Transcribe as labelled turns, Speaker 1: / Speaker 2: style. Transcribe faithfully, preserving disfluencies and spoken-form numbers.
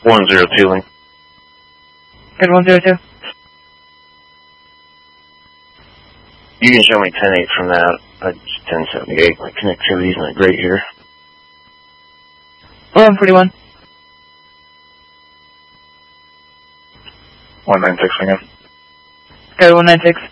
Speaker 1: one zero two link.
Speaker 2: Good, one zero two.
Speaker 1: You can show me ten eight from that. Uh, ten seventy-eight. My connectivity's not great here.
Speaker 2: one forty-one.
Speaker 1: one nine six again.
Speaker 2: Good, one nine six.